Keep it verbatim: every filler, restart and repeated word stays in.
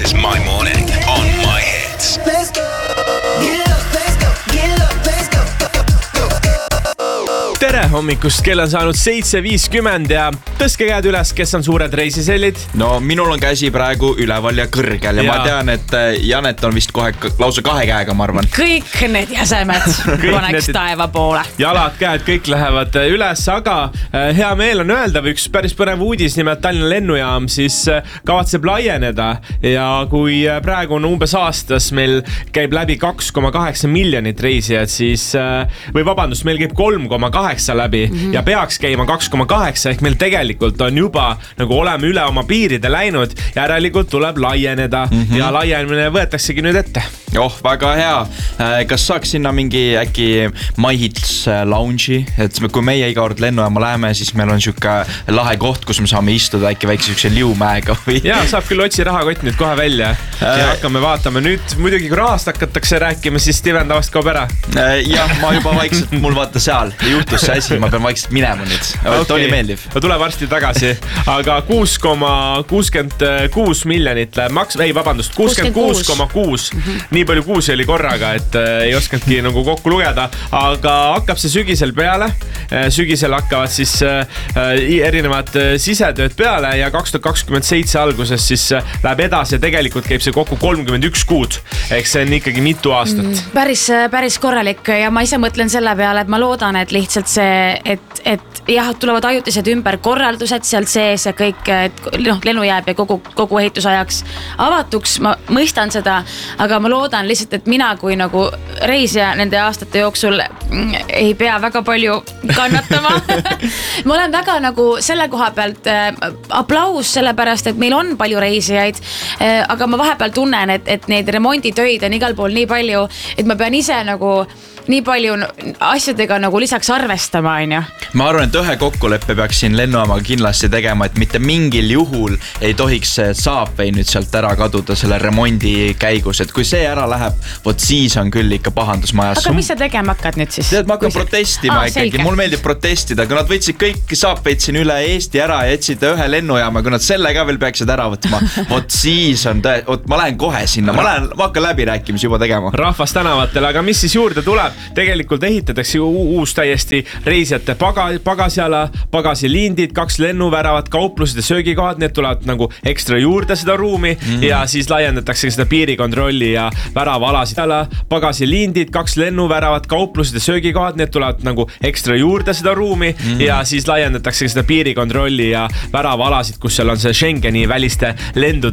is My Morning on My Hits. Let's go. Get up, let's go. Get up, let's go. Tere hommikust, kell on saanud seitse viiskümmend ja tõstke käed üles, kes on suured reisisellid. No minul on käsi praegu üleval ja kõrgel ja, ja ma tean, et Janet on vist kohe lausa kahe käega, ma arvan. Kõik need jäsemed paneks taeva poole. Jalad, käed, kõik lähevad üles, aga hea meel on öelda, üks päris põnev uudis, nimelt Tallinna lennujaam siis kavatseb laieneda ja kui praegu on umbes aastas meil käib läbi kaks koma kaheksa miljonit reisijad, siis või vabandust, meil käib kolm koma kaheksa läbi mm-hmm. ja peaks käima kaks koma kaheksa ehk meil tegelikult on juba nagu oleme üle oma piiride läinud, järelikult tuleb laieneda mm-hmm. ja laienemine võetaksegi nüüd ette. Oh, väga hea. Kas saaks sinna mingi äkki My Hits lounge'i, et kui meie iga kord lennujaama läheme, siis meil on siuke lahe koht, kus me saame istuda äkki väikse siukse liumäega või... Jaa, saab küll otsi rahakott nüüd kohe välja ja hakkame vaatama. Nüüd muidugi kui rahast hakatakse rääkima, siis Steven tavast kaob ära. Jah, ma juba vaikselt, mul vaata seal juhtus see asi, ma pean vaikselt minema nüüd. Okay. Oli meeldiv. Tule varsti tagasi, aga kuus koma kuuskümmend kuus miljonit läheb maks... Ei, vabandust, kuuskümmend kuus koma kuus. Nii palju kuusi oli korraga, et äh, ei oskanudki nagu kokku lugeda, aga hakkab see sügisel peale. Sügisel hakkavad siis äh, erinevad sisetööd peale ja kaks tuhat kakskümmend seitse alguses siis äh, läheb edasi ja tegelikult käib see kokku kolmkümmend üks kuud. Ehk see on ikkagi mitu aastat. Mm, päris, päris korralik ja ma ise mõtlen selle peale, et ma loodan, et lihtsalt see, et, et jah, tulevad ajutised ümberkorraldused sealt sees ja kõik, et noh, lennu jääb ja kogu, kogu ehitusajaks avatuks. Ma mõistan seda, aga ma loodan lihtsalt, et mina kui nagu reisija nende aastate jooksul ei pea väga palju kannatama. Ma olen väga nagu selle koha pealt äh, aplaus sellepärast, et meil on palju reisijaid, äh, aga ma vahepeal tunnen, et, et neid remonditöid on igal pool nii palju, et ma pean ise nagu nii palju asjadega nagu lisaks arvestama, on ju. Ma arvan, et ühe kokkuleppe peaks siin lennujaamaga kindlasti tegema, et mitte mingil juhul ei tohiks see Subway nüüd sealt ära kaduda selle remondi käigus, et kui see ära läheb, võt siis on küll ikka pahandusmajas. Aga mis sa tegema hakkad nüüd siis? Tead, ma hakkan protestima ah, ikkagi, selge. Mul meeldib protestida, kui nad võtsid kõik Subway'd siin üle Eesti ära ja jätsid ühe lennujaama, kui nad selle ka veel peaksid ära võtma, võt siis on tõe, võt ma lähen kohe sinna, ma, lähen, ma hakkan läbirääkimisi juba tegema. Rahvas tänavatel, aga mis siis juurde tuleb? Tegelikult ehitatakse uus täiesti reisijate paga, pagasjala, pagasiliindid, kaks lennuväravat, kauplused ja söögikohad, need tulevad nagu ekstra juurde seda ruumi mm-hmm. ja siis laiendatakse seda piirikontrolli ja väravalasid. Pagasiliindid, kaks lennuväravat, kauplused ja söögikohad, need tulevad nagu ekstra juurde seda ruumi mm-hmm. ja siis laiendatakse seda piirikontrolli ja väravalasid, kus seal on see Schengeni väliste lendude